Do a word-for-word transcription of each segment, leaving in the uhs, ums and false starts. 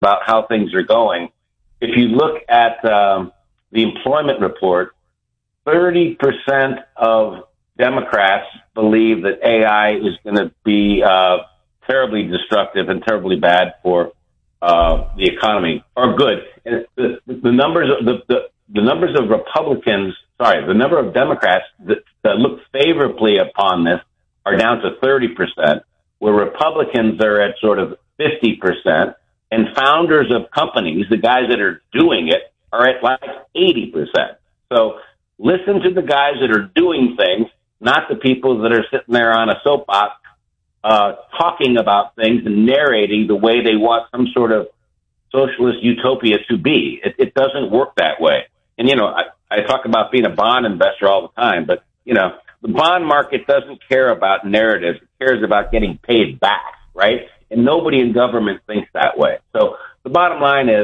about how things are going. If you look at um, the employment report, thirty percent of Democrats believe that A I is going to be uh, terribly destructive and terribly bad for uh, the economy, or good. And the, the numbers, the, the, the numbers of Republicans, sorry, the number of Democrats that, that look favorably upon this are down to thirty percent, where Republicans are at sort of fifty percent, and founders of companies, the guys that are doing it, are at like eighty percent. So listen to the guys that are doing things, not the people that are sitting there on a soapbox uh, talking about things and narrating the way they want some sort of socialist utopia to be. It, it doesn't work that way. And, you know, I, I talk about being a bond investor all the time, but, you know, the bond market doesn't care about narratives. It cares about getting paid back, right? And nobody in government thinks that way. So the bottom line is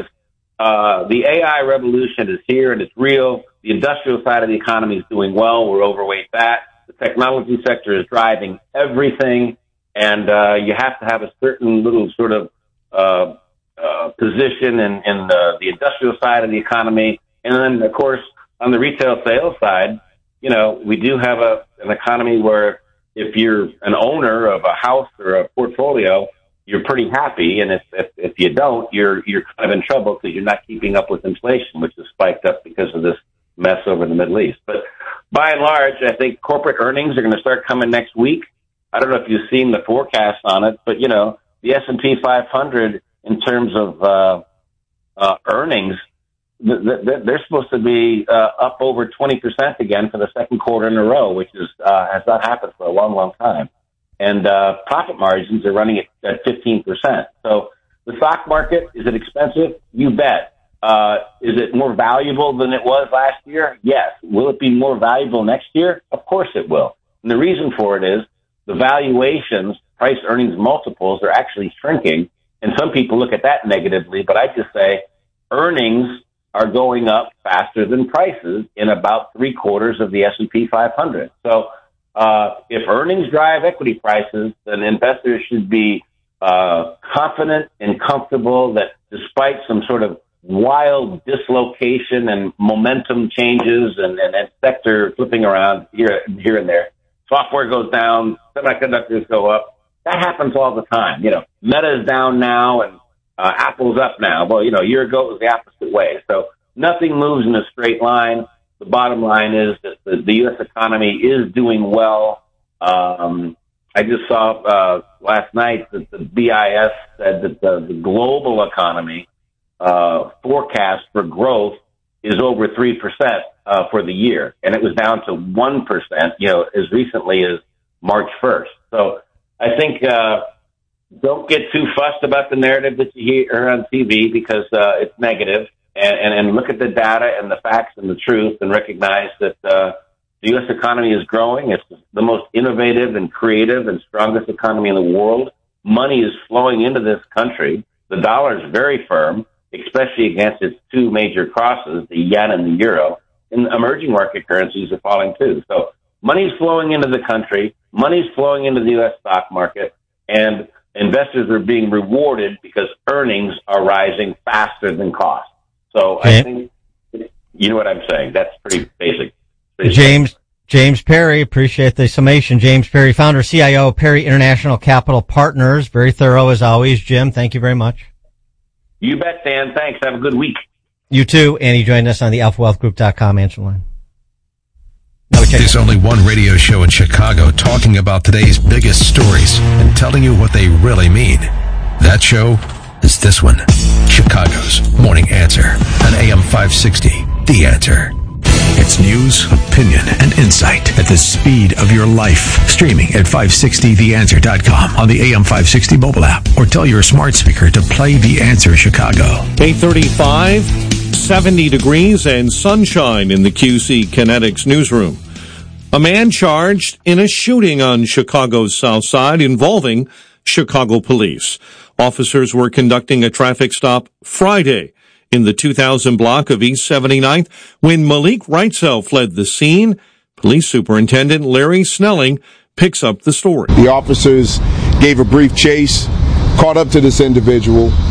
uh, the A I revolution is here and it's real. The industrial side of the economy is doing well. We're overweight that. The technology sector is driving everything. And uh, you have to have a certain little sort of uh, uh, position in, in the, the industrial side of the economy. And then, of course, on the retail sales side, you know, we do have a, an economy where if you're an owner of a house or a portfolio, you're pretty happy. And if, if, if you don't, you're, you're kind of in trouble because you're not keeping up with inflation, which has spiked up because of this mess over in the Middle East. But by and large, I think corporate earnings are going to start coming next week. I don't know if you've seen the forecast on it, but, you know, the S and P five hundred in terms of uh, uh, earnings, th- th- they're supposed to be uh, up over twenty percent again for the second quarter in a row, which is uh, has not happened for a long, long time. And uh, profit margins are running at, at fifteen percent. So the stock market, is it expensive? You bet. Uh, is it more valuable than it was last year? Yes. Will it be more valuable next year? Of course it will. And the reason for it is the valuations, price earnings multiples are actually shrinking. And some people look at that negatively, but I just say earnings are going up faster than prices in about three quarters of the S and P five hundred. So uh, if earnings drive equity prices, then investors should be uh, confident and comfortable that despite some sort of wild dislocation and momentum changes and, and, and sector flipping around here, here and there, software goes down, semiconductors go up. That happens all the time. You know, Meta's down now and uh, Apple's up now. Well, you know, a year ago it was the opposite way. So nothing moves in a straight line. The bottom line is that the, the U S economy is doing well. Um, I just saw uh, last night that the B I S said that the, the global economy uh, forecast for growth is over three percent uh, for the year. And it was down to one percent, you know, as recently as March first. So I think uh, don't get too fussed about the narrative that you hear on T V because uh, it's negative. And, and, and look at the data and the facts and the truth and recognize that uh, the U S economy is growing. It's the most innovative and creative and strongest economy in the world. Money is flowing into this country. The dollar is very firm, especially against its two major crosses, the yen and the euro. And emerging market currencies are falling too. So money's flowing into the country. Money's flowing into the U S stock market. And investors are being rewarded because earnings are rising faster than costs. So I think, you know what I'm saying. That's pretty basic. Pretty James basic. James Perry, appreciate the summation. James Perry, founder, C I O, Perry International Capital Partners. Very thorough as always. Jim, thank you very much. You bet, Dan. Thanks. Have a good week. You too. And he joined us on the alpha wealth group dot com answer line. There's only one radio show in Chicago talking about today's biggest stories and telling you what they really mean. That show is this one, Chicago's Morning Answer on A M five sixty, The Answer. It's news, opinion, and insight at the speed of your life. Streaming at five sixty the answer dot com on the A M five sixty mobile app, or tell your smart speaker to play The Answer Chicago. eight thirty-five, seventy degrees and sunshine in the Q C Kinetics newsroom. A man charged in a shooting on Chicago's South Side involving Chicago police. Officers were conducting a traffic stop Friday in the two thousand block of East seventy-ninth when Malik Reitzel fled the scene. Police Superintendent Larry Snelling picks up the story. The officers gave a brief chase, caught up to this individual,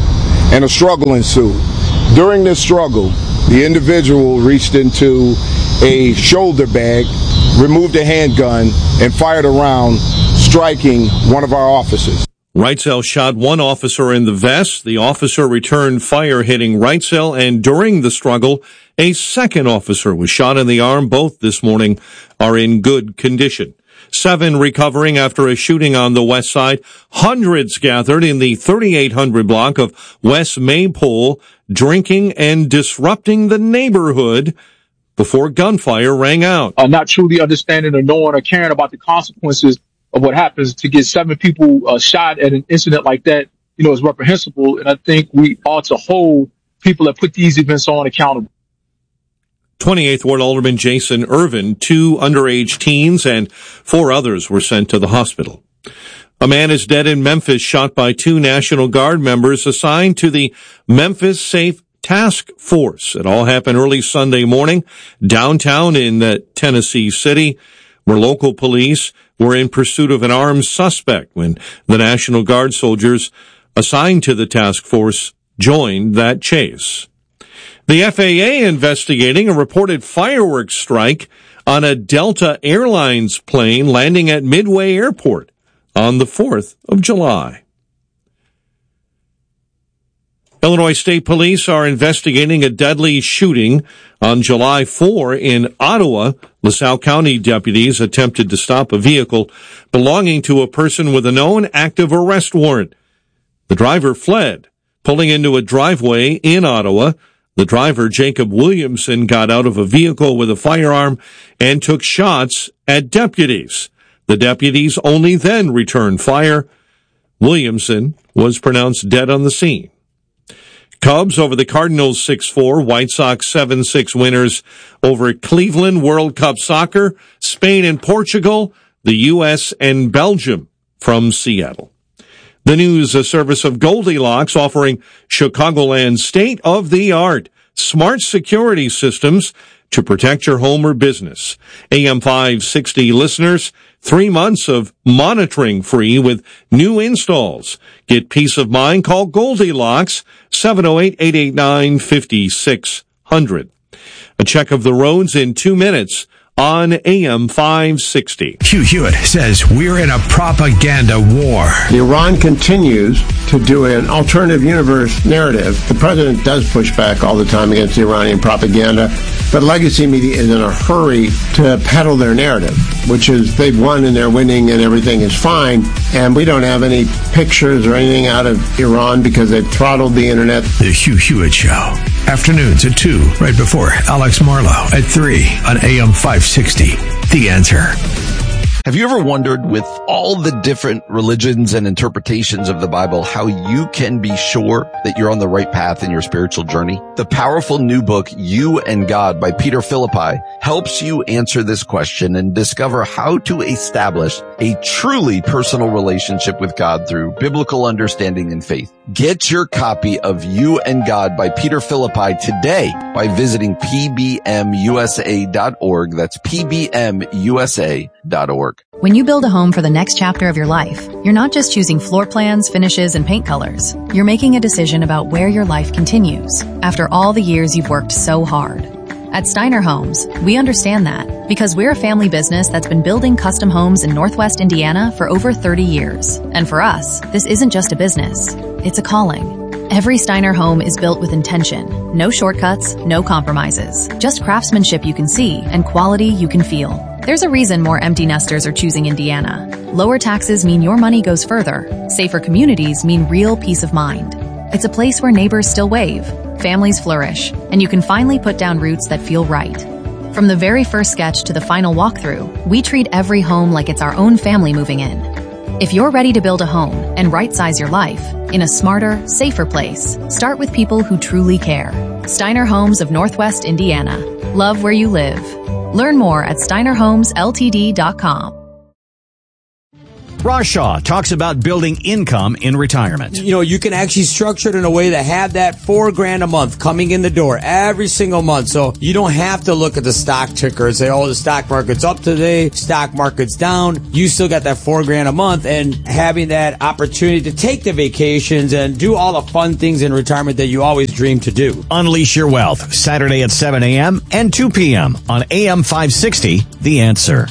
and a struggle ensued. During this struggle, the individual reached into a shoulder bag, removed a handgun, and fired a round, striking one of our officers. Wrightsell shot one officer in the vest. The officer returned fire, hitting Wrightsell, and during the struggle, a second officer was shot in the arm. Both this morning are in good condition. Seven recovering after a shooting on the west side. Hundreds gathered in the thirty-eight hundred block of West Maypole, drinking and disrupting the neighborhood before gunfire rang out. Uh, not truly understanding or knowing or caring about the consequences of what happens. To get seven people uh, shot at an incident like that, you know, is reprehensible. And I think we ought to hold people that put these events on accountable. twenty-eighth Ward Alderman Jason Irvin, two underage teens and four others were sent to the hospital. A man is dead in Memphis, shot by two National Guard members assigned to the Memphis Safe Task Force. It all happened early Sunday morning downtown in uh, Tennessee City, where local police were in pursuit of an armed suspect when the National Guard soldiers assigned to the task force joined that chase. The F A A investigating a reported fireworks strike on a Delta Airlines plane landing at Midway Airport on the fourth of July. Illinois State Police are investigating a deadly shooting on July fourth in Ottawa. LaSalle County deputies attempted to stop a vehicle belonging to a person with a known active arrest warrant. The driver fled, pulling into a driveway in Ottawa. The driver, Jacob Williamson, got out of a vehicle with a firearm and took shots at deputies. The deputies only then returned fire. Williamson was pronounced dead on the scene. Cubs over the Cardinals six four, White Sox seven six winners over Cleveland, World Cup Soccer, Spain and Portugal, the U S and Belgium from Seattle. The news service of Goldilocks offering Chicagoland state-of-the-art smart security systems to protect your home or business. A M five sixty listeners, three months of monitoring free with new installs. Get peace of mind. Call Goldilocks, seven oh eight, eight eight nine, five six zero zero. A check of the roads in two minutes on A M five sixty. Hugh Hewitt says we're in a propaganda war. Iran continues to do an alternative universe narrative. The president does push back all the time against Iranian propaganda, but legacy media is in a hurry to peddle their narrative, which is they've won and they're winning and everything is fine, and we don't have any pictures or anything out of Iran because they've throttled the internet. The Hugh Hewitt Show. Afternoons at two, right before Alex Marlowe at three on A M five sixty. The Answer. Have you ever wondered, with all the different religions and interpretations of the Bible, how you can be sure that you're on the right path in your spiritual journey? The powerful new book, You and God by Peter Philippi, helps you answer this question and discover how to establish a truly personal relationship with God through biblical understanding and faith. Get your copy of You and God by Peter Philippi today by visiting P B M U S A dot org. That's P B M U S A dot org. When you build a home for the next chapter of your life, you're not just choosing floor plans, finishes, and paint colors. You're making a decision about where your life continues after all the years you've worked so hard. At Steiner Homes, we understand that because we're a family business that's been building custom homes in Northwest Indiana for over thirty years. And for us, this isn't just a business, it's a calling. Every Steiner home is built with intention. No shortcuts, no compromises. Just craftsmanship you can see and quality you can feel. There's a reason more empty nesters are choosing Indiana. Lower taxes mean your money goes further. Safer communities mean real peace of mind. It's a place where neighbors still wave, families flourish, and you can finally put down roots that feel right. From the very first sketch to the final walkthrough, we treat every home like it's our own family moving in. If you're ready to build a home and right-size your life in a smarter, safer place, start with people who truly care. Steiner Homes of Northwest Indiana. Love where you live. Learn more at Steiner Homes L T D dot com. Ross Shaw talks about building income in retirement. You know, you can actually structure it in a way to have that four grand a month coming in the door every single month. So you don't have to look at the stock ticker and say, oh, the stock market's up today, stock market's down. You still got that four grand a month, and having that opportunity to take the vacations and do all the fun things in retirement that you always dreamed to do. Unleash your wealth, Saturday at seven a.m. and two p.m. on A M five sixty, The Answer.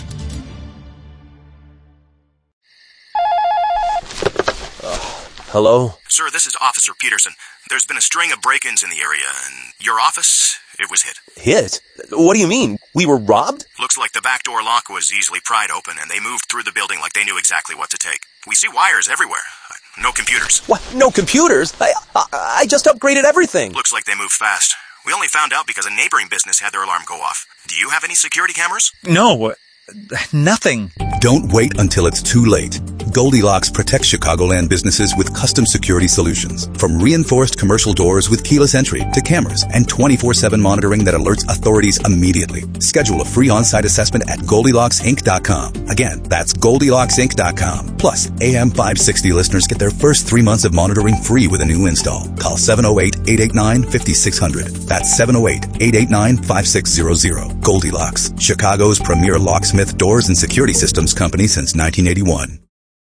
Hello? Sir, this is Officer Peterson. There's been a string of break-ins in the area, and your office, it was hit. Hit? What do you mean? We were robbed? Looks like the back door lock was easily pried open, and they moved through the building like they knew exactly what to take. We see wires everywhere. No computers. What? No computers? I, I, I just upgraded everything. Looks like they moved fast. We only found out because a neighboring business had their alarm go off. Do you have any security cameras? No, nothing. Don't wait until it's too late. Goldilocks protects Chicagoland businesses with custom security solutions. From reinforced commercial doors with keyless entry to cameras and twenty-four seven monitoring that alerts authorities immediately. Schedule a free on-site assessment at Goldilocks Inc dot com. Again, that's Goldilocks Inc dot com. Plus, A M five sixty listeners get their first three months of monitoring free with a new install. Call seven oh eight, eight eight nine, five six zero zero. That's seven oh eight, eight eight nine, five six zero zero. Goldilocks, Chicago's premier locksmith, doors, and security systems company since nineteen eighty-one.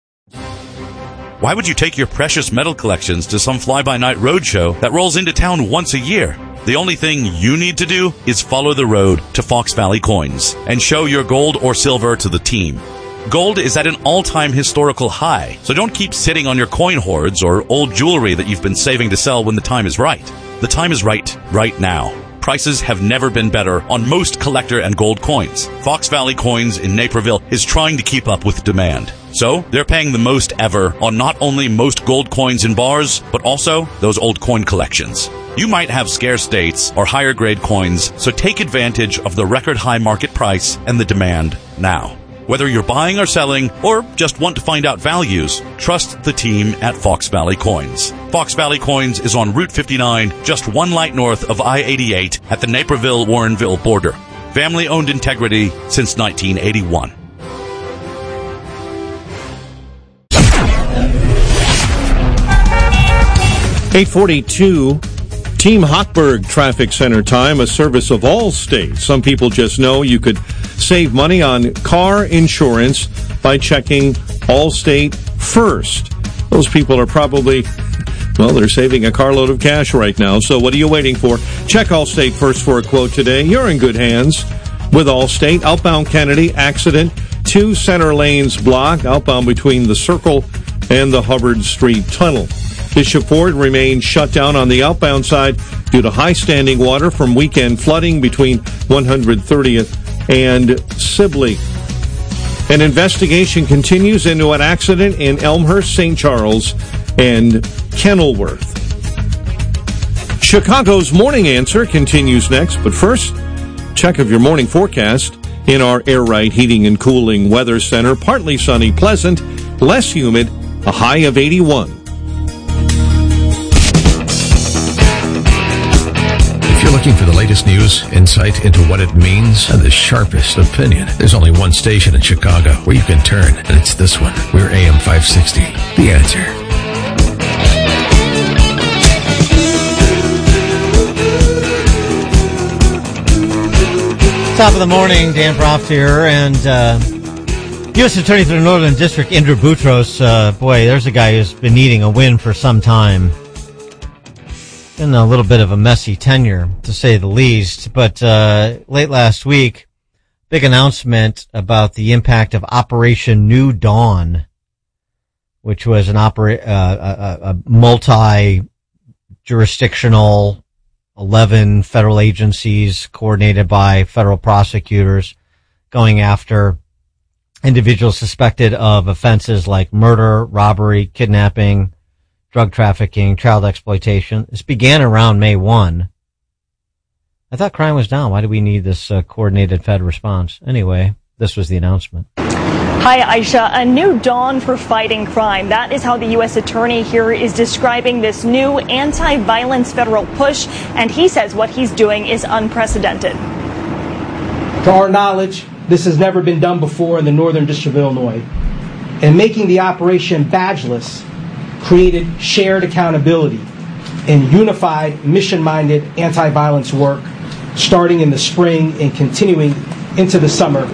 Why would you take your precious metal collections to some fly-by-night roadshow that rolls into town once a year? The only thing you need to do is follow the road to Fox Valley Coins and show your gold or silver to the team. Gold is at an all-time historical high, so don't keep sitting on your coin hoards or old jewelry that you've been saving to sell when the time is right. The time is right, right now. Prices have never been better on most collector and gold coins. Fox Valley Coins in Naperville is trying to keep up with demand. So, they're paying the most ever on not only most gold coins in bars, but also those old coin collections. You might have scarce dates or higher grade coins, so take advantage of the record high market price and the demand now. Whether you're buying or selling, or just want to find out values, trust the team at Fox Valley Coins. Fox Valley Coins is on Route fifty-nine, just one light north of I eighty-eight at the Naperville-Warrenville border. Family-owned integrity since nineteen eighty-one. eight forty-two, Team Hochberg Traffic Center time, a service of Allstate. Some people just know you could save money on car insurance by checking Allstate first. Those people are probably, well, they're saving a carload of cash right now. So what are you waiting for? Check Allstate first for a quote today. You're in good hands with Allstate. Outbound Kennedy, accident, two center lanes blocked, outbound between the Circle and the Hubbard Street Tunnel. Bishop Ford remains shut down on the outbound side due to high standing water from weekend flooding between one hundred thirtieth and Sibley. An investigation continues into an accident in Elmhurst, Saint Charles, and Kenilworth. Chicago's Morning Answer continues next, but first, check of your morning forecast in our Air Right Heating and Cooling Weather Center. Partly sunny, pleasant, less humid, a high of eighty-one. If you're looking for the latest news, insight into what it means, and the sharpest opinion, there's only one station in Chicago where you can turn, and it's this one. We're A M five sixty, The Answer. Top of the morning, Dan Proft here, and uh, U S Attorney for the Northern District, Andrew Boutros. Uh, boy, there's a guy who's been needing a win for some time. Been a little bit of a messy tenure, to say the least, but uh late last week, big announcement about the impact of Operation New Dawn, which was an opera, uh, a, a multi-jurisdictional, eleven federal agencies coordinated by federal prosecutors going after individuals suspected of offenses like murder, robbery, kidnapping, drug trafficking, child exploitation. This began around May first. I thought crime was down. Why do we need this uh, coordinated Fed response? Anyway, this was the announcement. Hi, Aisha. A new dawn for fighting crime. That is how the U S Attorney here is describing this new anti-violence federal push, and he says what he's doing is unprecedented. To our knowledge, this has never been done before in the Northern District of Illinois. and making the operation badgeless created shared accountability and unified mission-minded anti-violence work starting in the spring and continuing into the summer.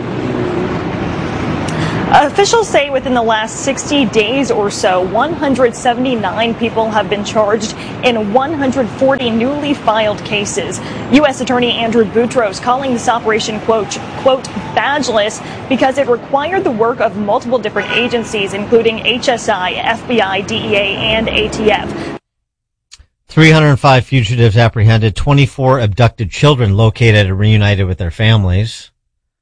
Officials say within the last sixty days or so, one hundred seventy-nine people have been charged in one hundred forty newly filed cases. U S Attorney Andrew Boutros calling this operation, quote, quote, badgeless because it required the work of multiple different agencies, including H S I, F B I, D E A, and A T F. three hundred five fugitives apprehended, twenty-four abducted children located and reunited with their families.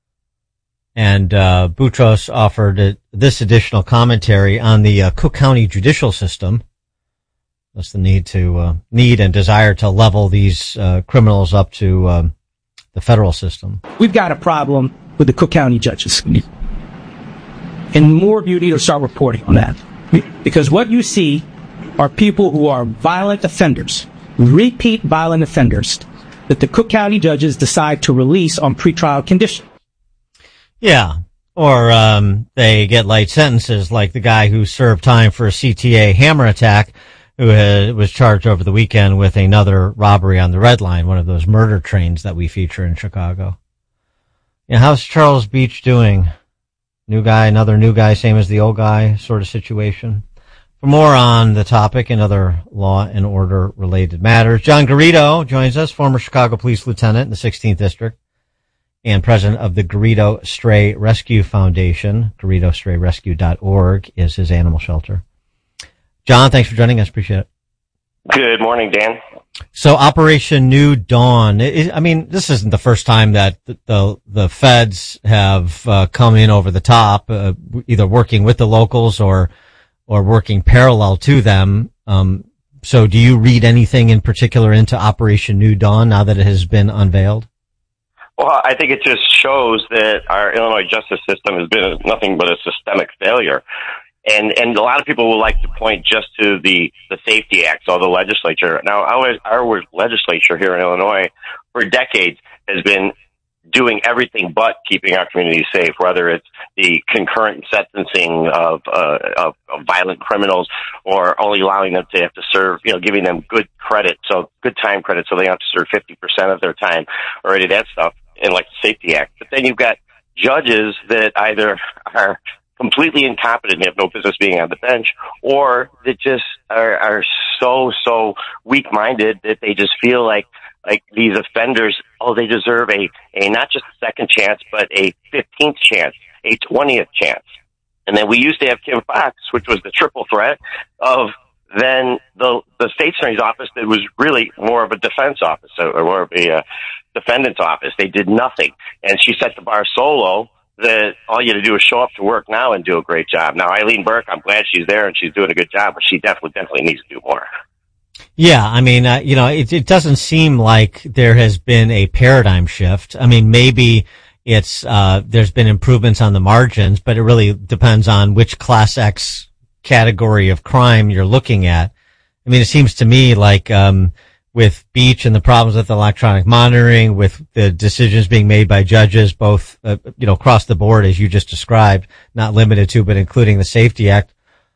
And uh, Boutros offered uh, this additional commentary on the uh, Cook County judicial system. That's the need to uh, need and desire to level these uh, criminals up to um, the federal system. We've got a problem with the Cook County judges, and more of you need to start reporting on that, because what you see are people who are violent offenders, repeat violent offenders, that the Cook County judges decide to release on pretrial condition. Yeah, or um, they get light sentences, like the guy who served time for a C T A hammer attack, who uh, was charged over the weekend with another robbery on the Red Line, one of those murder trains that we feature in Chicago. Yeah, how's Charles Beach doing? New guy, another new guy, same as the old guy sort of situation. For more on the topic and other law and order related matters, John Garrido joins us, former Chicago Police Lieutenant in the sixteenth District and president of the Garrido Stray Rescue Foundation. Garrido Stray Rescue dot org is his animal shelter. John, thanks for joining us. Appreciate it. Good morning, Dan. So Operation New Dawn, it, I mean, this isn't the first time that the the, the feds have uh, come in over the top, uh, either working with the locals or or working parallel to them. Um, so do you read anything in particular into Operation New Dawn now that it has been unveiled? Well, I think it just shows that our Illinois justice system has been nothing but a systemic failure. And and a lot of people will like to point just to the, the Safety Act, so the legislature. Now, our, our legislature here in Illinois for decades has been doing everything but keeping our community safe, whether it's the concurrent sentencing of, uh, of, of violent criminals or only allowing them to have to serve, you know, giving them good credit, so good time credit, so they have to serve fifty percent of their time or any of that stuff, in like the Safety Act. But then you've got judges that either are completely incompetent and have no business being on the bench, or that just are, are so, so weak-minded that they just feel like like these offenders, oh, they deserve a, a not just a second chance, but a fifteenth chance, a twentieth chance. And then we used to have Kim Fox, which was the triple threat of then the the state attorney's office that was really more of a defense office or more of a uh, defendant's office. They did nothing. And she set the bar so low that all you had to do is show up to work now and do a great job. Now, Eileen Burke, I'm glad she's there and she's doing a good job, but she definitely, definitely needs to do more. Yeah, I mean, uh, you know, it, it doesn't seem like there has been a paradigm shift. I mean, maybe it's, uh, there's been improvements on the margins, but it really depends on which Class X category of crime you're looking at. I mean, it seems to me like, um, with Beach and the problems with electronic monitoring, with the decisions being made by judges, both, uh, you know, across the board, as you just described, not limited to, but including the Safety Act.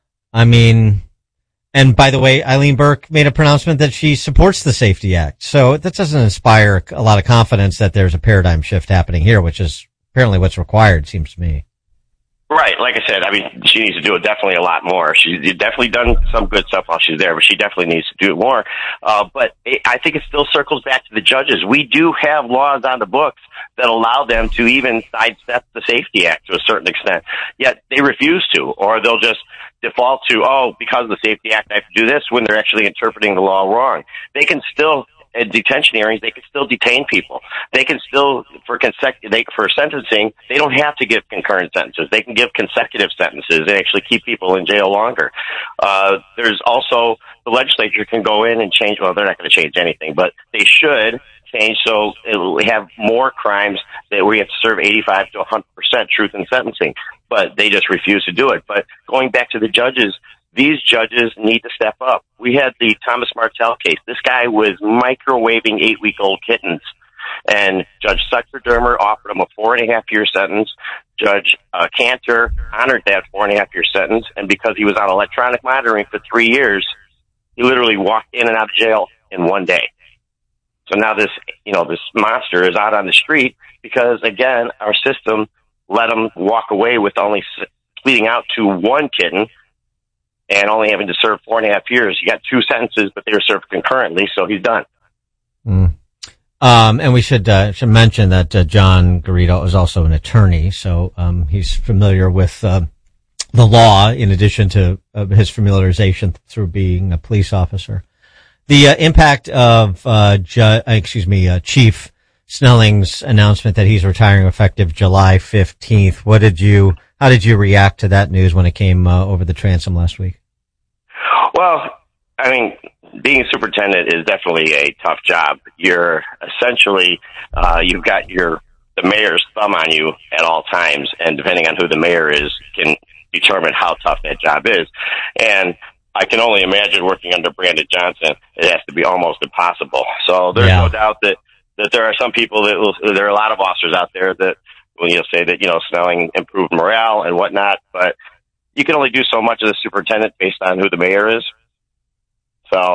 I mean, and by the way, Eileen Burke made a pronouncement that she supports the Safety Act. So that doesn't inspire a lot of confidence that there's a paradigm shift happening here, which is apparently what's required, seems to me. Right. Like I said, I mean, she needs to do it definitely a lot more. She's definitely done some good stuff while she's there, but she definitely needs to do it more. Uh, but it, I think it still circles back to the judges. We do have laws on the books that allow them to even sidestep the Safety Act to a certain extent, yet they refuse to, or they'll just default to, oh, because of the Safety Act, I have to do this, when they're actually interpreting the law wrong. They can still, at detention hearings, they can still detain people. They can still, for consecutive, they, for sentencing, they don't have to give concurrent sentences. They can give consecutive sentences and actually keep people in jail longer. Uh, there's also, the legislature can go in and change, well, they're not going to change anything, but they should change so we have more crimes that we have to serve eighty-five to one hundred percent truth in sentencing, but they just refuse to do it. But going back to the judges, these judges need to step up. We had the Thomas Martell case. This guy was microwaving eight-week-old kittens And Judge Sexer-Dermer offered him a four and a half year sentence. Judge uh, Cantor honored that four and a half year sentence, and because he was on electronic monitoring for three years, he literally walked in and out of jail in one day. So now this, you know, this monster is out on the street because, again, our system let him walk away with only pleading out to one kitten and only having to serve four and a half years. He got two sentences, but they were served concurrently, so he's done. Mm. Um, and we should, uh, should mention that uh, John Garrido is also an attorney, so um, he's familiar with uh, the law in addition to uh, his familiarization through being a police officer. The uh, impact of, uh, ju- excuse me, uh, Chief Snelling's announcement that he's retiring effective July fifteenth. What did you, how did you react to that news when it came uh, over the transom last week? Well, I mean, being a superintendent is definitely a tough job. You're essentially, uh, you've got your, the mayor's thumb on you at all times, and depending on who the mayor is, can determine how tough that job is. And I can only imagine working under Brandon Johnson. It has to be almost impossible. So there's yeah. no doubt that, that there are some people that will, there are a lot of officers out there that will, you'll say that, you know, Snelling improved morale and whatnot, but you can only do so much as a superintendent based on who the mayor is. So,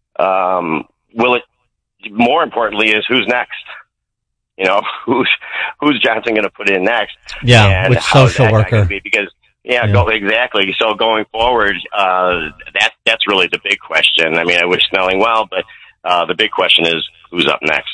um, will it, more importantly is who's next? You know, who's, who's Johnson going to put in next? Yeah, and with social worker. Be? Because, yeah, yeah. Go, exactly. So going forward, uh, that, that's really the big question. I mean, I wish Snelling well, but, uh, the big question is who's up next?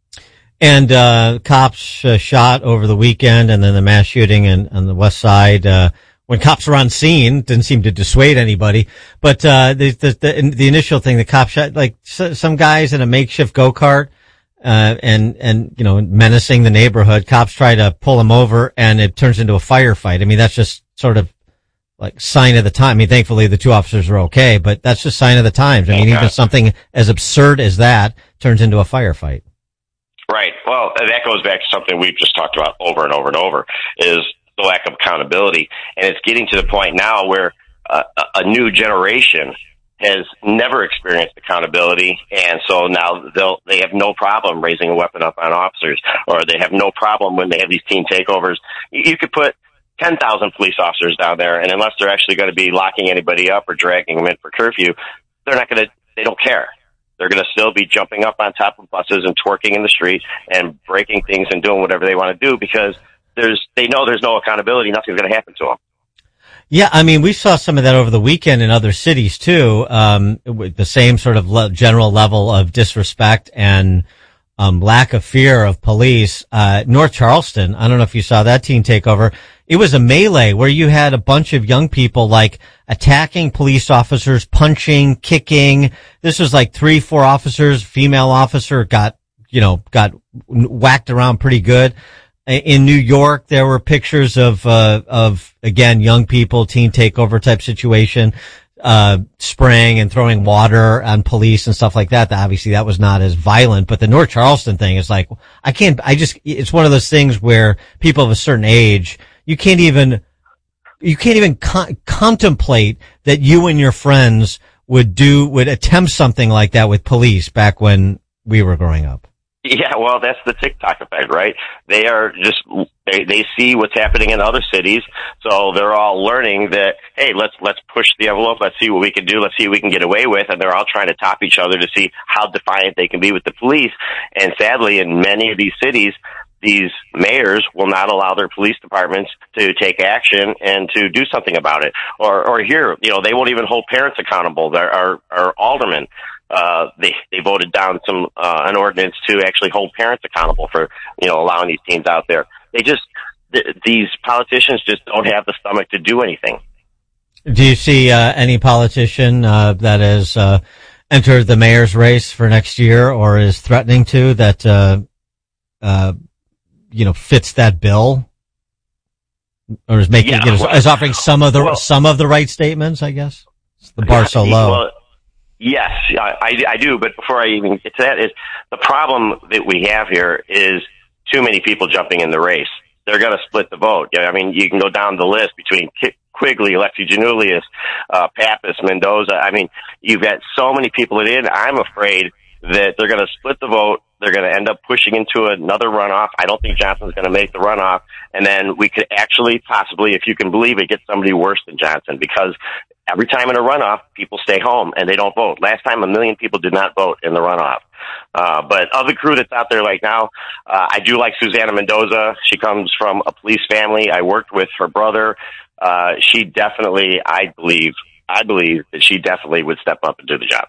And, uh, cops uh, shot over the weekend, and then the mass shooting in, on the west side, uh, when cops were on scene, didn't seem to dissuade anybody. But, uh, the, the, the, the initial thing, the cops shot, like, so, some guys in a makeshift go-kart, uh, and, and, you know, menacing the neighborhood. Cops try to pull them over, and it turns into a firefight. I mean, that's just sort of like sign of the time. I mean, thankfully the two officers were okay, but that's just sign of the times. I mean, okay. Even something as absurd as that turns into a firefight. Right. Well, that goes back to something we've just talked about over and over and over, is the lack of accountability. And it's getting to the point now where uh, a new generation has never experienced accountability, and so now they'll they have no problem raising a weapon up on officers, or they have no problem when they have these team takeovers. You, you could put ten thousand police officers down there, and unless they're actually going to be locking anybody up or dragging them in for curfew, they're not going to, they don't care. They're going to still be jumping up on top of buses and twerking in the street and breaking things and doing whatever they want to do because there's, they know there's no accountability. Nothing's going to happen to them. Yeah, I mean, we saw some of that over the weekend in other cities too, um, with the same sort of le- general level of disrespect and um, lack of fear of police. Uh, North Charleston, I don't know if you saw that teen takeover. It was a melee where you had a bunch of young people like attacking police officers, punching, kicking. This was like three, four officers, female officer got, you know, got whacked around pretty good. In New York, there were pictures of, uh, of, again, young people, teen takeover type situation, uh, spraying and throwing water on police and stuff like that. Obviously that was not as violent, but the North Charleston thing is like, I can't, I just, it's one of those things where people of a certain age, you can't even, you can't even con- contemplate that you and your friends would do, would attempt something like that with police back when we were growing up. Yeah, well, that's the TikTok effect, right? They are just, they, they see what's happening in other cities, so they're all learning that, hey, let's, let's push the envelope, let's see what we can do, let's see what we can get away with, and they're all trying to top each other to see how defiant they can be with the police. And sadly, in many of these cities, these mayors will not allow their police departments to take action and to do something about it. Or, or here, you know, they won't even hold parents accountable. There are, are aldermen. Uh, they, they voted down some, uh, an ordinance to actually hold parents accountable for, you know, allowing these teens out there. They just, th- these politicians just don't have the stomach to do anything. Do you see, uh, any politician, uh, that has, uh, entered the mayor's race for next year or is threatening to that, uh, uh, you know, fits that bill? Or is making, yeah, you know, well, is offering some of the, well, some of the right statements, I guess? It's the bar so low. Well, yes, I, I do, but before I even get to that, is the problem that we have here is too many people jumping in the race. They're going to split the vote. I mean, you can go down the list between Quigley, Alexi Giannoulias, uh, Pappas, Mendoza. I mean, you've got so many people in. I'm afraid that they're going to split the vote They're going to end up pushing into another runoff. I don't think Johnson's going to make the runoff. And then we could actually possibly, if you can believe it, get somebody worse than Johnson, because every time in a runoff, people stay home and they don't vote. Last time, a million people did not vote in the runoff. Uh, but of the crew that's out there right now, uh, I do like Susana Mendoza. She comes from a police family. I worked with her brother. Uh, she definitely, I believe, I believe that she definitely would step up and do the job.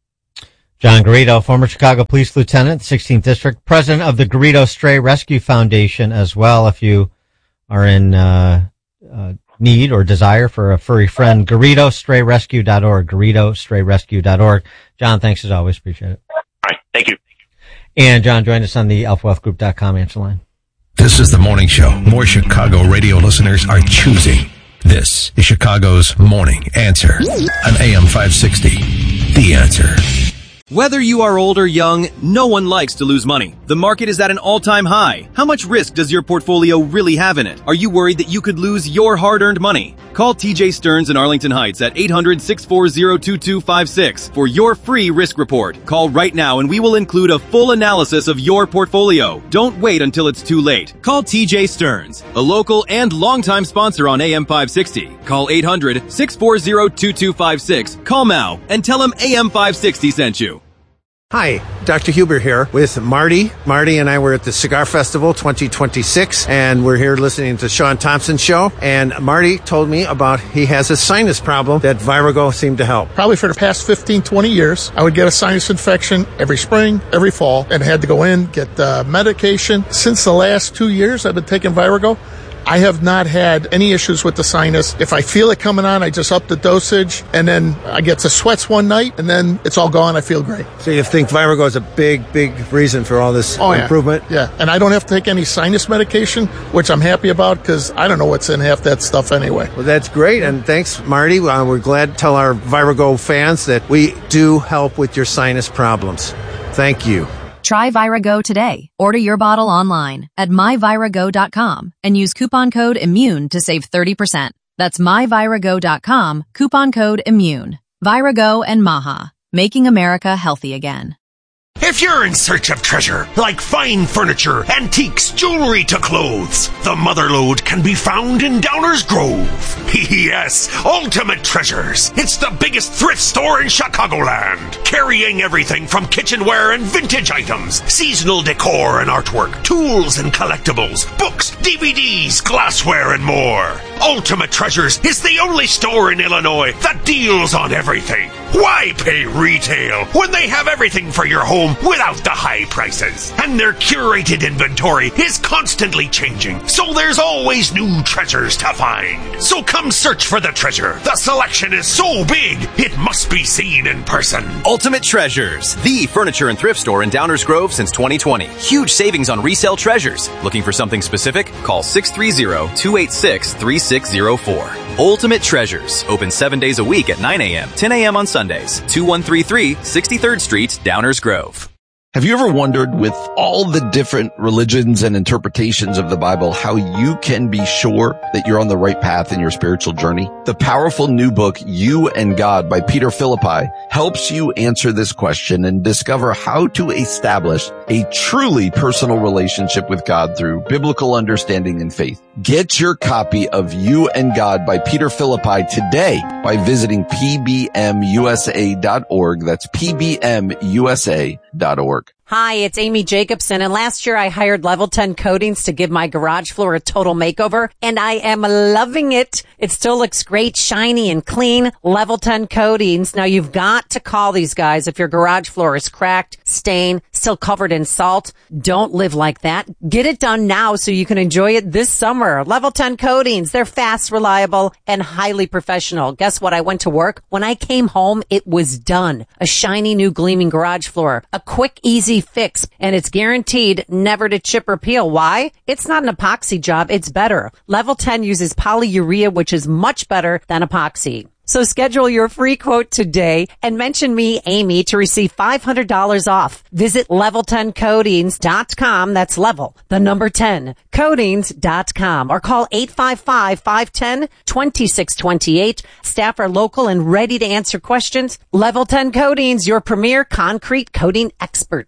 John Garrido, former Chicago Police Lieutenant, sixteenth District, president of the Garrido Stray Rescue Foundation as well. If you are in uh, uh, need or desire for a furry friend, Garrido Stray Rescue dot org, Garrido Stray Rescue dot org. John, thanks as always. Appreciate it. All right. Thank you. And John joined us on the alpha wealth group dot com answer line. This is the morning show. More Chicago radio listeners are choosing. This is Chicago's Morning Answer on A M five sixty. The Answer. Whether you are old or young, no one likes to lose money. The market is at an all-time high. How much risk does your portfolio really have in it? Are you worried that you could lose your hard-earned money? Call T J Stearns in Arlington Heights at eight hundred, six four zero, two two five six for your free risk report. Call right now and we will include a full analysis of your portfolio. Don't wait until it's too late. Call T J Stearns, a local and longtime sponsor on A M five sixty. Call eight hundred, six four zero, two two five six. Call now and tell him A M five sixty sent you. Hi, Doctor Huber here with Marty. Marty and I were at the Cigar Festival twenty twenty-six, and we're here listening to Sean Thompson's show. And Marty told me about he has a sinus problem that Virago seemed to help. Probably for the past fifteen, twenty years, I would get a sinus infection every spring, every fall, and had to go in, get uh, medication. Since the last two years I've been taking Virago, I have not had any issues with the sinus. If I feel it coming on, I just up the dosage, and then I get the sweats one night, and then it's all gone. I feel great. So you think Virago is a big, big reason for all this oh, improvement? Yeah. yeah, and I don't have to take any sinus medication, which I'm happy about because I don't know what's in half that stuff anyway. Well, that's great, and thanks, Marty. Uh, we're glad to tell our Virago fans that we do help with your sinus problems. Thank you. Try Virago today. Order your bottle online at my virago dot com and use coupon code IMMUNE to save thirty percent. That's my virago dot com, coupon code IMMUNE. Virago and Maha, making America healthy again. If you're in search of treasure, like fine furniture, antiques, jewelry to clothes, the Motherlode can be found in Downers Grove. Yes, Ultimate Treasures. It's the biggest thrift store in Chicagoland, carrying everything from kitchenware and vintage items, seasonal decor and artwork, tools and collectibles, books, D V Ds, glassware, and more. Ultimate Treasures is the only store in Illinois that deals on everything. Why pay retail when they have everything for your home without the high prices? And their curated inventory is constantly changing, so there's always new treasures to find. So come search for the treasure. The selection is so big, it must be seen in person. Ultimate Treasures, the furniture and thrift store in Downers Grove since twenty twenty. Huge savings on resale treasures. Looking for something specific? Call six three zero, two eight six, three six zero four. Ultimate Treasures, open seven days a week at nine a.m., ten a.m. on Sundays. two one three three, sixty-third Street, Downers Grove. Have you ever wondered, with all the different religions and interpretations of the Bible, how you can be sure that you're on the right path in your spiritual journey? The powerful new book, You and God by Peter Philippi, helps you answer this question and discover how to establish a truly personal relationship with God through biblical understanding and faith. Get your copy of You and God by Peter Philippi today by visiting P B M U S A dot org. That's P B M U S A dot org. Hi, it's Amy Jacobson, and last year I hired Level ten Coatings to give my garage floor a total makeover, and I am loving it. It still looks great, shiny and clean. Level ten Coatings. Now you've got to call these guys if your garage floor is cracked, stained, still covered in salt. Don't live like that. Get it done now so you can enjoy it this summer. Level ten Coatings. They're fast, reliable, and highly professional. Guess what? I went to work. When I came home, it was done. A shiny new gleaming garage floor. A quick, easy fix, and it's guaranteed never to chip or peel. Why? It's not an epoxy job. It's better. Level ten uses polyurea, which is much better than epoxy. So schedule your free quote today and mention me, Amy, to receive five hundred dollars off. Visit level ten coatings dot com. That's level, the number ten, coatings dot com, or call eight five five, five one zero, two six two eight. Staff are local and ready to answer questions. Level ten Coatings, your premier concrete coating experts.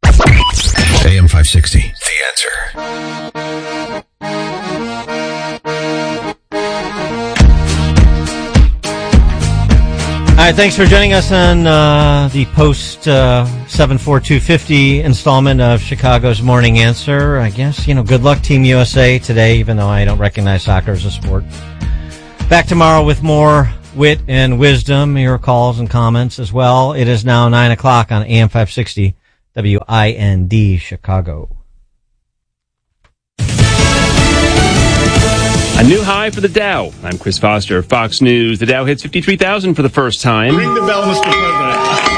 A M five sixty, The Answer. All right, thanks for joining us on uh, the post uh, seven forty-two fifty installment of Chicago's Morning Answer. I guess, you know, good luck Team U S A today, even though I don't recognize soccer as a sport. Back tomorrow with more wit and wisdom, your calls and comments as well. It is now nine o'clock on A M five sixty W I N D Chicago. A new high for the Dow. I'm Chris Foster, Fox News. The Dow hits fifty-three thousand for the first time. Ring the bell, Mister President.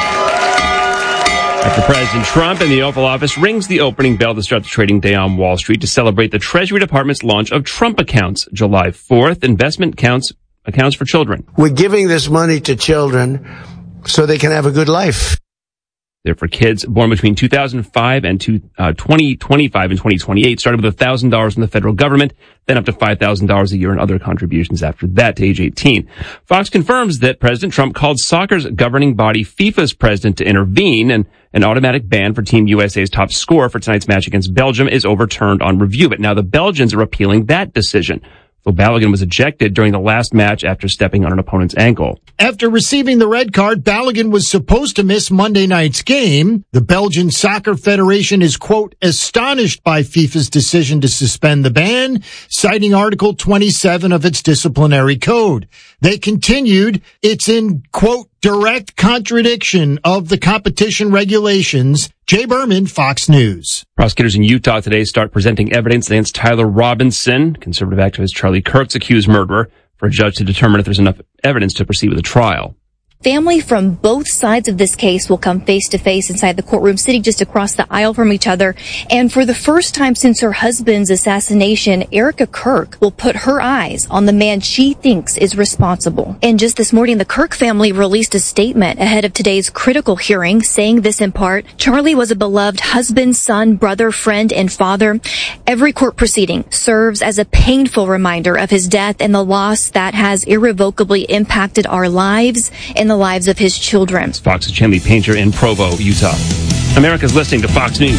After President Trump in the Oval Office rings the opening bell to start the trading day on Wall Street to celebrate the Treasury Department's launch of Trump Accounts. July fourth, investment accounts, accounts for children. We're giving this money to children so they can have a good life. They're for kids born between two thousand five and two, uh, twenty twenty-five and twenty twenty-eight. Started with one thousand dollars from the federal government, then up to five thousand dollars a year and other contributions after that to age eighteen. Fox confirms that President Trump called soccer's governing body FIFA's president to intervene, and an automatic ban for Team U S A's top scorer for tonight's match against Belgium is overturned on review. But now the Belgians are appealing that decision. Phil Balogun was ejected during the last match after stepping on an opponent's ankle. After receiving the red card, Balogun was supposed to miss Monday night's game. The Belgian Soccer Federation is, quote, astonished by FIFA's decision to suspend the ban, citing Article twenty-seven of its disciplinary code. They continued, it's in, quote, direct contradiction of the competition regulations. Jay Berman, Fox News. Prosecutors in Utah today start presenting evidence against Tyler Robinson, conservative activist Charlie Kirk's accused murderer, for a judge to determine if there's enough evidence to proceed with a trial. Family from both sides of this case will come face to face inside the courtroom, sitting just across the aisle from each other. And for the first time since her husband's assassination, Erica Kirk will put her eyes on the man she thinks is responsible. And just this morning, the Kirk family released a statement ahead of today's critical hearing, saying this in part: Charlie was a beloved husband, son, brother, friend, and father. Every court proceeding serves as a painful reminder of his death and the loss that has irrevocably impacted our lives and the lives of his children. It's Fox's Chandler Painter in Provo, Utah. America's listening to Fox News.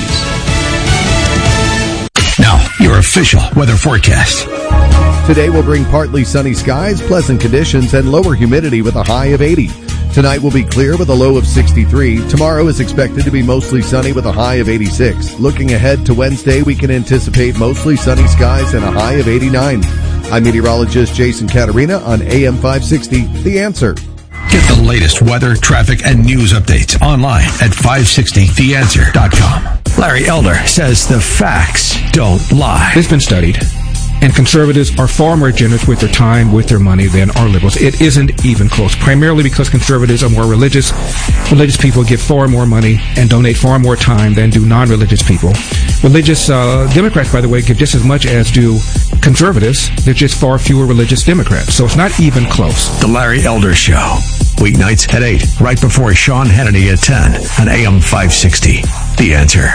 Now, your official weather forecast. Today will bring partly sunny skies, pleasant conditions, and lower humidity with a high of eighty. Tonight will be clear with a low of sixty-three. Tomorrow is expected to be mostly sunny with a high of eighty-six. Looking ahead to Wednesday, we can anticipate mostly sunny skies and a high of eighty-nine. I'm meteorologist Jason Caterina on A M five sixty, The Answer. Get the latest weather, traffic, and news updates online at five sixty the answer dot com. Larry Elder says the facts don't lie. It's been studied, and conservatives are far more generous with their time, with their money than are liberals. It isn't even close, primarily because conservatives are more religious. Religious people give far more money and donate far more time than do non-religious people. Religious uh, Democrats, by the way, give just as much as do conservatives. There's just far fewer religious Democrats, so it's not even close. The Larry Elder Show, weeknights at eight, right before Sean Hannity at ten on A M five sixty. The Answer.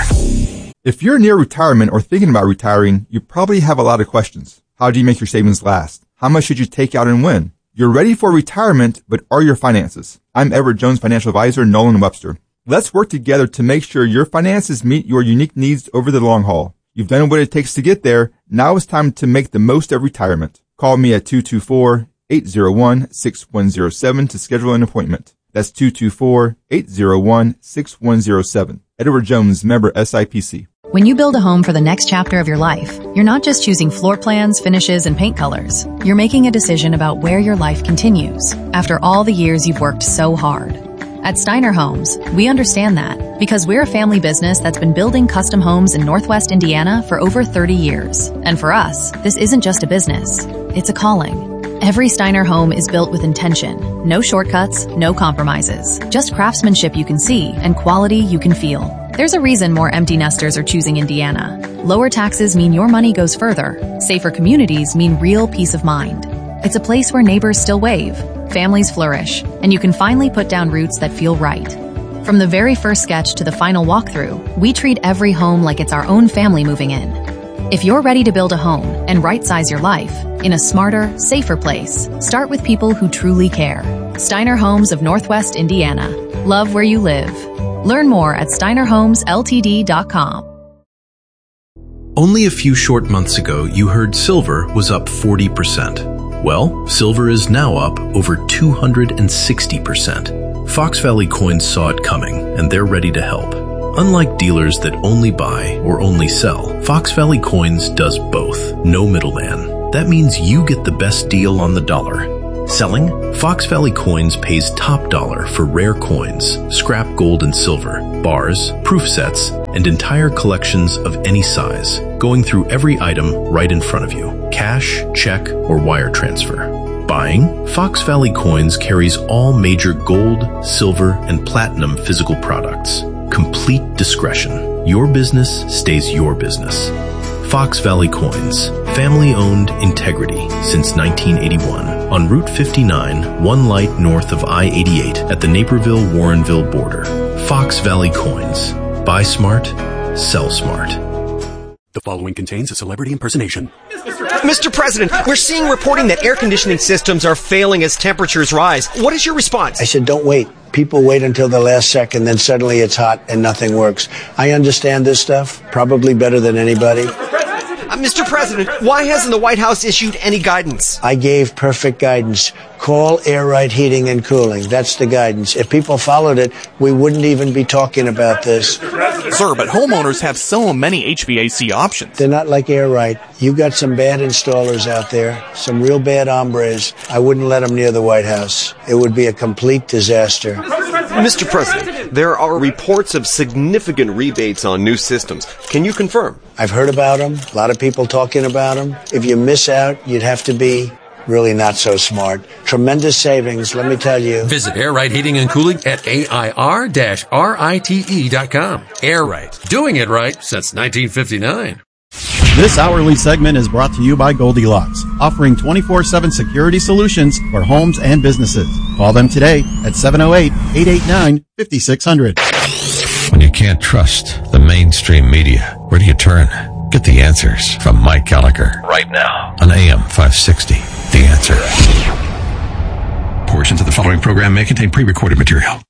If you're near retirement or thinking about retiring, you probably have a lot of questions. How do you make your savings last? How much should you take out and when? You're ready for retirement, but are your finances? I'm Edward Jones financial advisor, Nolan Webster. Let's work together to make sure your finances meet your unique needs over the long haul. You've done what it takes to get there. Now it's time to make the most of retirement. Call me at two two four, eight zero one, six one zero seven to schedule an appointment. That's two two four, eight zero one, six one zero seven. Edward Jones, member S I P C. When you build a home for the next chapter of your life, you're not just choosing floor plans, finishes, and paint colors. You're making a decision about where your life continues after all the years you've worked so hard. At Steiner Homes, we understand that because we're a family business that's been building custom homes in Northwest Indiana for over thirty years. And for us, this isn't just a business, it's a calling. Every Steiner home is built with intention. No shortcuts, no compromises. Just craftsmanship you can see and quality you can feel. There's a reason more empty nesters are choosing Indiana. Lower taxes mean your money goes further. Safer communities mean real peace of mind. It's a place where neighbors still wave, families flourish, and you can finally put down roots that feel right. From the very first sketch to the final walkthrough, we treat every home like it's our own family moving in. If you're ready to build a home and right-size your life in a smarter, safer place, start with people who truly care. Steiner Homes of Northwest Indiana. Love where you live. Learn more at steiner homes l t d dot com. Only a few short months ago, you heard silver was up forty percent. Well, silver is now up over two hundred sixty percent. Fox Valley Coins saw it coming, and they're ready to help. Unlike dealers that only buy or only sell, Fox Valley Coins does both. No middleman. That means you get the best deal on the dollar. Selling? Fox Valley Coins pays top dollar for rare coins, scrap gold and silver, bars, proof sets, and entire collections of any size, going through every item right in front of you. Cash, check, or wire transfer. Buying? Fox Valley Coins carries all major gold, silver, and platinum physical products. Complete discretion. Your business stays your business. Fox Valley Coins. Family-owned integrity since nineteen eighty-one. On Route fifty-nine, one light north of I eighty-eight at the Naperville-Warrenville border. Fox Valley Coins. Buy smart, sell smart. The following contains a celebrity impersonation. Mister President, we're seeing reporting that air conditioning systems are failing as temperatures rise. What is your response? I said, don't wait. People wait until the last second, then suddenly it's hot and nothing works. I understand this stuff probably better than anybody. Uh, Mister President, why hasn't the White House issued any guidance? I gave perfect guidance. Call Air Right Heating and Cooling. That's the guidance. If people followed it, we wouldn't even be talking about this. Sir, but homeowners have so many H V A C options. They're not like Air Right. You got some bad installers out there, some real bad hombres. I wouldn't let them near the White House. It would be a complete disaster. Mister President, there are reports of significant rebates on new systems. Can you confirm? I've heard about them. A lot of people talking about them. If you miss out, you'd have to be really not so smart. Tremendous savings, let me tell you. Visit Air Right Heating and Cooling at A I R R I T E dot com. Air Right. Doing it right since nineteen fifty-nine. This hourly segment is brought to you by Goldilocks, offering twenty-four seven security solutions for homes and businesses. Call them today at seven oh eight, eight eight nine, five six zero zero. When you can't trust the mainstream media, where do you turn? Get the answers from Mike Gallagher right now on A M five sixty. The Answer. Portions of the following program may contain pre-recorded material.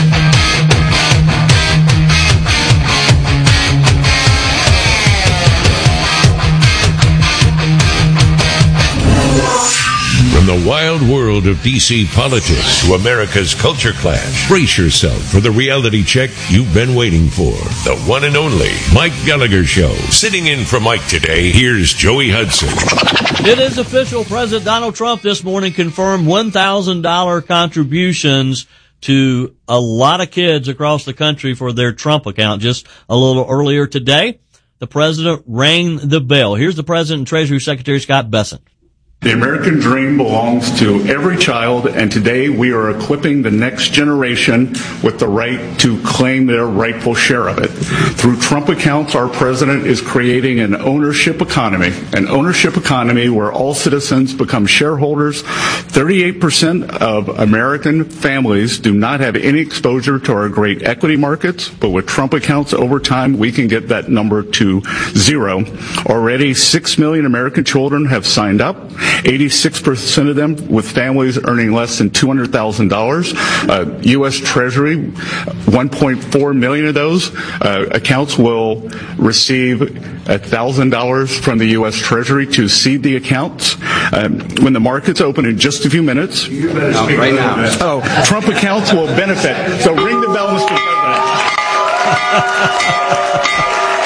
From the wild world of D C politics to America's culture clash, brace yourself for the reality check you've been waiting for. The one and only Mike Gallagher Show. Sitting in for Mike today, here's Joey Hudson. It is official. President Donald Trump this morning confirmed one thousand dollars contributions to a lot of kids across the country for their Trump account. Just a little earlier today, the president rang the bell. Here's the President and Treasury Secretary Scott Bessent. The American dream belongs to every child, and today we are equipping the next generation with the right to claim their rightful share of it. Through Trump accounts, our president is creating an ownership economy, an ownership economy where all citizens become shareholders. thirty-eight percent of American families do not have any exposure to our great equity markets, but with Trump accounts over time, we can get that number to zero. Already, six million American children have signed up. eighty-six percent of them with families earning less than two hundred thousand dollars. Uh, U S Treasury, one point four million of those uh, accounts will receive one thousand dollars from the U S Treasury to seed the accounts. Um, when the markets open in just a few minutes, you better speak right now. Oh, Trump accounts will benefit. So ring the bell, Mister President.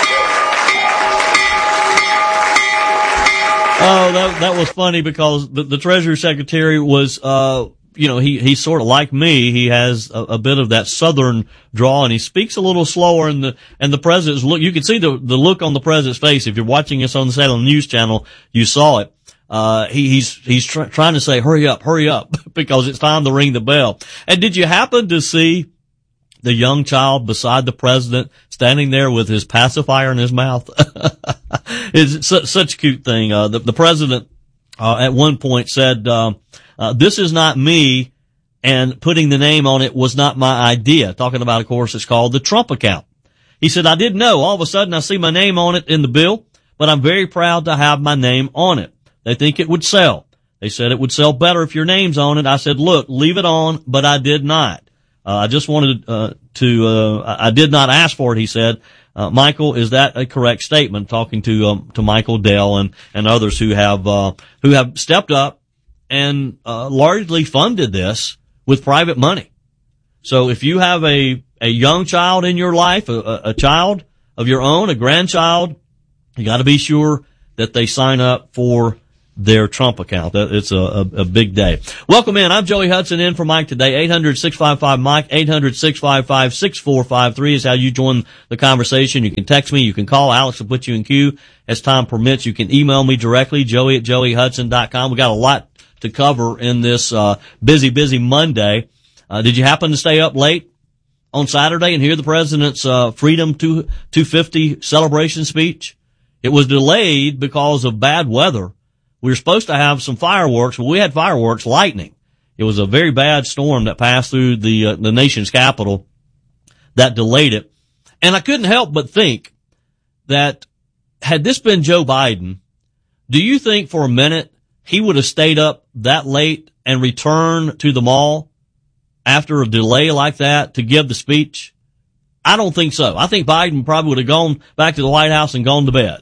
Oh, that that was funny because the, the Treasury Secretary was, uh, you know, he he's sort of like me. He has a, a bit of that Southern drawl, and he speaks a little slower. And the and the president's look, you can see the the look on the president's face. If you're watching us on the Salem News Channel, you saw it. Uh, he, he's he's tr- trying to say, "Hurry up, hurry up," because it's time to ring the bell. And did you happen to see the young child beside the president standing there with his pacifier in his mouth? It's su- such a cute thing. Uh, the, the president, uh, at one point said, uh, uh, this is not me, and putting the name on it was not my idea. Talking about, of course, it's called the Trump account. He said, I didn't know. All of a sudden I see my name on it in the bill, but I'm very proud to have my name on it. They think it would sell. They said it would sell better if your name's on it. I said, look, leave it on, but I did not. Uh, I just wanted uh, to, uh, I did not ask for it, he said. Uh, Michael, is that a correct statement? Talking to, um, to Michael Dell and, and others who have, uh, who have stepped up and, uh, largely funded this with private money. So if you have a, a young child in your life, a, a child of your own, a grandchild, you got to be sure that they sign up for their Trump account. It's a, a, a big day. Welcome in. I'm Joey Hudson in for Mike today. eight hundred, six five five, Mike, eight hundred, six five five, six four five three is how you join the conversation. You can text me. You can call. Alex will put you in queue as time permits. You can email me directly, joey at joey hudson dot com. We got a lot to cover in this, uh, busy, busy Monday. Uh, did you happen to stay up late on Saturday and hear the president's, uh, Freedom two fifty celebration speech? It was delayed because of bad weather. We were supposed to have some fireworks, but we had fireworks, lightning. It was a very bad storm that passed through the, uh, the nation's capital that delayed it. And I couldn't help but think that had this been Joe Biden, do you think for a minute he would have stayed up that late and returned to the mall after a delay like that to give the speech? I don't think so. I think Biden probably would have gone back to the White House and gone to bed.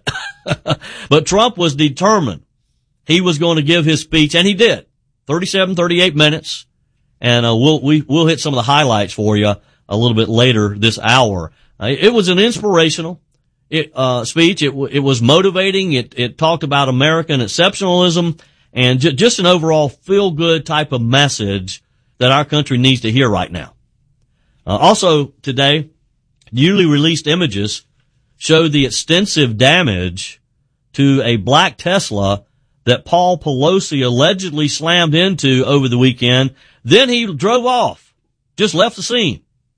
But Trump was determined. He was going to give his speech, and he did. thirty-seven, thirty-eight minutes. And, uh, we'll, we, we'll hit some of the highlights for you a little bit later this hour. Uh, it was an inspirational, it, uh, speech. It, it was motivating. It, it talked about American exceptionalism and j- just an overall feel-good type of message that our country needs to hear right now. Uh, also today, newly released images show the extensive damage to a black Tesla that Paul Pelosi allegedly slammed into over the weekend. Then he drove off, just left the scene.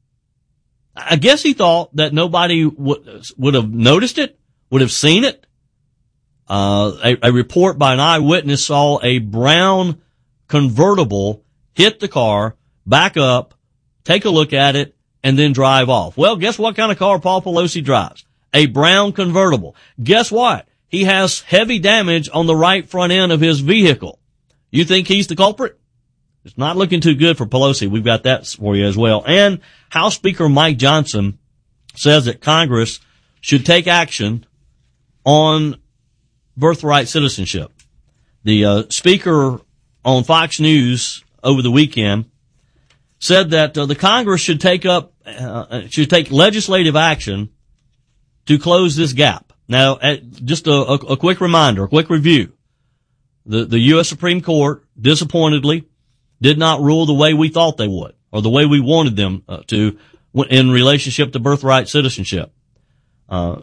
I guess he thought that nobody would, would have noticed it, would have seen it. Uh, a, a report by an eyewitness saw a brown convertible hit the car, back up, take a look at it, and then drive off. Well, guess what kind of car Paul Pelosi drives? A brown convertible. Guess what? He has heavy damage on the right front end of his vehicle. You think he's the culprit? It's not looking too good for Pelosi. We've got that for you as well. And House Speaker Mike Johnson says that Congress should take action on birthright citizenship. The uh, speaker on Fox News over the weekend said that uh, the Congress should take up, uh, should take legislative action to close this gap. Now, just a, a, a quick reminder, a quick review. The, the U S Supreme Court, disappointedly, did not rule the way we thought they would, or the way we wanted them uh, to, in relationship to birthright citizenship. Uh,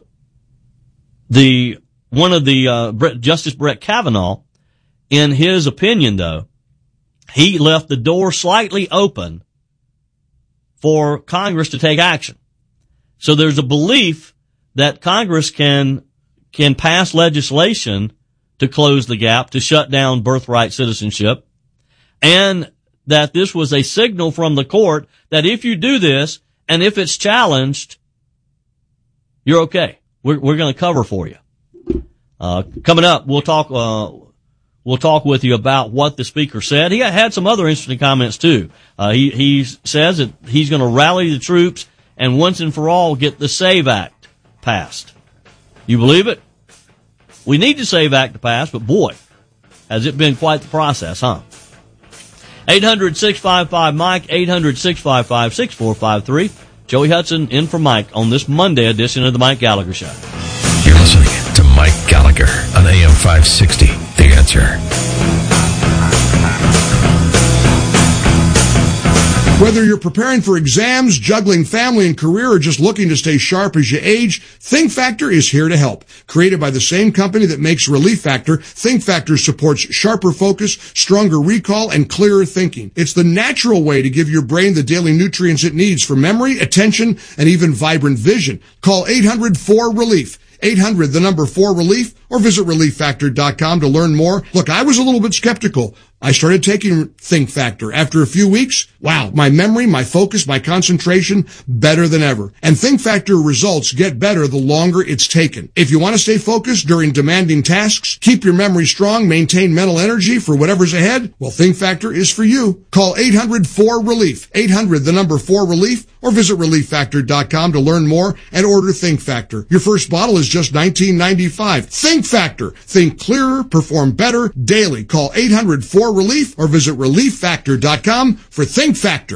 the, one of the, uh, Brett, Justice Brett Kavanaugh, in his opinion though, he left the door slightly open for Congress to take action. So there's a belief that Congress can, can pass legislation to close the gap, to shut down birthright citizenship, and that this was a signal from the court that if you do this, and if it's challenged, you're okay. We're, we're gonna cover for you. Uh, coming up, we'll talk, uh, we'll talk with you about what the speaker said. He had some other interesting comments too. Uh, he, he says that he's gonna rally the troops and once and for all get the SAVE Act passed. You believe it? We need the SAVE Act to pass, but boy, has it been quite the process, huh? eight hundred, six five five, Mike, eight hundred, six five five, six four five three. Joey Hudson in for Mike on this Monday edition of the Mike Gallagher Show. You're listening to Mike Gallagher on A M five sixty, The Answer. Whether you're preparing for exams, juggling family and career, or just looking to stay sharp as you age, Think Factor is here to help. Created by the same company that makes Relief Factor, Think Factor supports sharper focus, stronger recall, and clearer thinking. It's the natural way to give your brain the daily nutrients it needs for memory, attention, and even vibrant vision. Call eight hundred four relief. eight hundred, the number four relief, or visit relief factor dot com to learn more. Look, I was a little bit skeptical I started taking Think Factor. After a few weeks, wow, my memory, my focus, my concentration, better than ever. And Think Factor results get better the longer it's taken. If you want to stay focused during demanding tasks, keep your memory strong, maintain mental energy for whatever's ahead, well, Think Factor is for you. Call eight hundred four relief, eight hundred the number four relief, or visit relief factor dot com to learn more and order Think Factor. Your first bottle is just nineteen ninety-five. Think Factor. Think clearer, perform better daily. Call eight hundred four relief or visit relief factor dot com for Think Factor.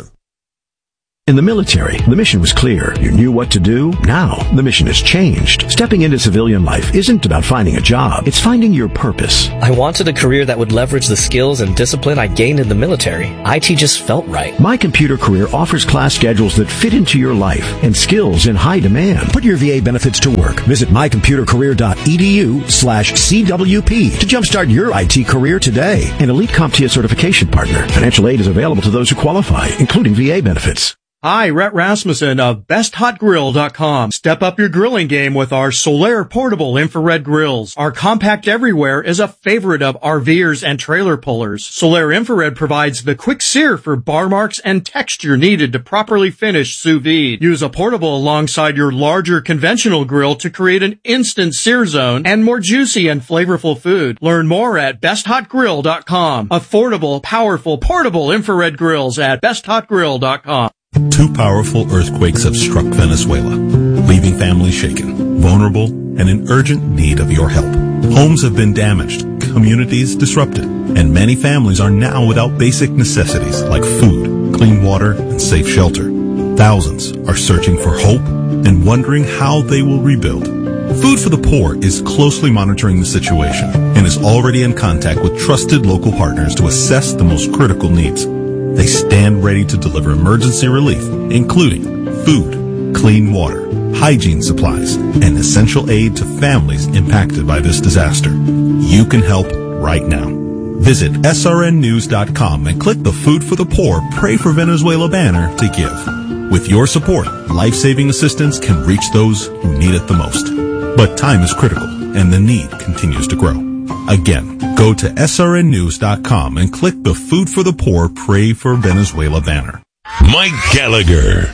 In the military, the mission was clear. You knew what to do. Now, the mission has changed. Stepping into civilian life isn't about finding a job. It's finding your purpose. I wanted a career that would leverage the skills and discipline I gained in the military. I T just felt right. My Computer Career offers class schedules that fit into your life and skills in high demand. Put your V A benefits to work. Visit my computer career dot e d u slash C W P to jumpstart your I T career today. An Elite CompTIA certification partner. Financial aid is available to those who qualify, including V A benefits. Hi, Rhett Rasmussen of best hot grill dot com. Step up your grilling game with our Solaire portable infrared grills. Our compact everywhere is a favorite of RVers and trailer pullers. Solaire infrared provides the quick sear for bar marks and texture needed to properly finish sous vide. Use a portable alongside your larger conventional grill to create an instant sear zone and more juicy and flavorful food. Learn more at best hot grill dot com. Affordable, powerful, portable infrared grills at best hot grill dot com. Two powerful earthquakes have struck Venezuela, leaving families shaken, vulnerable, and in urgent need of your help. Homes have been damaged, communities disrupted, and many families are now without basic necessities like food, clean water, and safe shelter. Thousands are searching for hope and wondering how they will rebuild. Food for the Poor is closely monitoring the situation and is already in contact with trusted local partners to assess the most critical needs. They stand ready to deliver emergency relief, including food, clean water, hygiene supplies, and essential aid to families impacted by this disaster. You can help right now. Visit S R N news dot com and click the Food for the Poor Pray for Venezuela banner to give. With your support, life-saving assistance can reach those who need it the most. But time is critical, and the need continues to grow. Again, go to S R N news dot com and click the Food for the Poor Pray for Venezuela banner. Mike Gallagher.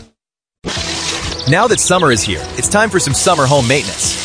Now that summer is here, it's time for some summer home maintenance.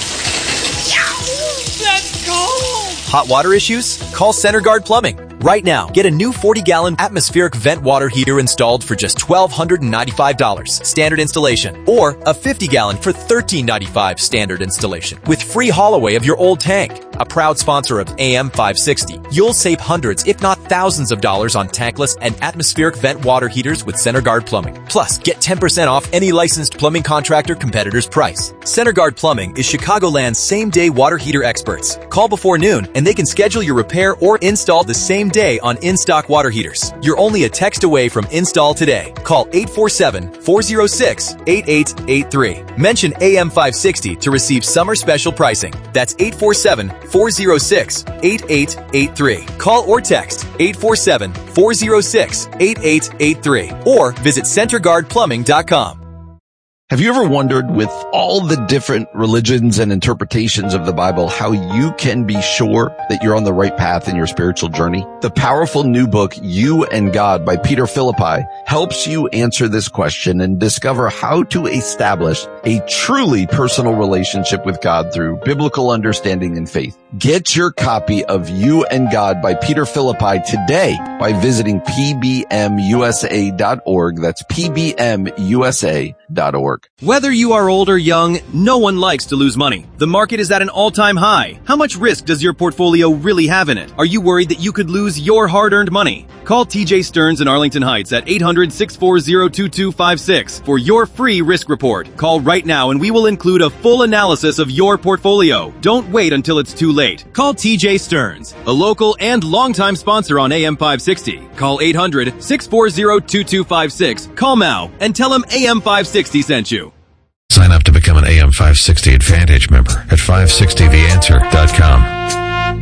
That's cold! Hot water issues? Call Center Guard Plumbing. Right now, get a new forty gallon atmospheric vent water heater installed for just one thousand two hundred ninety-five dollars standard installation, or a fifty gallon for one thousand three hundred ninety-five dollars standard installation with free haul away of your old tank. A proud sponsor of A M five sixty, you'll save hundreds, if not thousands of dollars on tankless and atmospheric vent water heaters with Center Guard Plumbing. Plus, get ten percent off any licensed plumbing contractor competitor's price. Center Guard Plumbing is Chicagoland's same-day water heater experts. Call before noon and they can schedule your repair or install the same day on in-stock water heaters. You're only a text away from install today. Call eight four seven, four oh six, eight eight eight three. Mention A M five sixty to receive summer special pricing. That's eight four seven, four oh six, eight eight eight three. Call or text eight four seven, four oh six, eight eight eight three or visit center guard plumbing dot com. Have you ever wondered, with all the different religions and interpretations of the Bible, how you can be sure that you're on the right path in your spiritual journey? The powerful new book, You and God by Peter Philippi, helps you answer this question and discover how to establish a truly personal relationship with God through biblical understanding and faith. Get your copy of You and God by Peter Philippi today by visiting P B M U S A dot org. That's P B M U S A dot org. Whether you are old or young, no one likes to lose money. The market is at an all-time high. How much risk does your portfolio really have in it? Are you worried that you could lose your hard-earned money? Call T J Stearns in Arlington Heights at eight hundred, six four zero, two two five six for your free risk report. Call right now and we will include a full analysis of your portfolio. Don't wait until it's too late. Call T J Stearns, a local and longtime sponsor on A M five sixty. Call eight hundred, six four zero, two two five six. Call now and tell him A M five sixty sent you. Sign up to become an A M five sixty Advantage member at five sixty the answer dot com.